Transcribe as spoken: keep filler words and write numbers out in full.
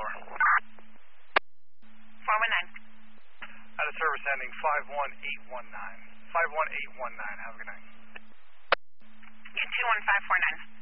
over. four one nine. Out of service ending five one eight one nine. five one eight one nine. Have a good night. You two one five four nine.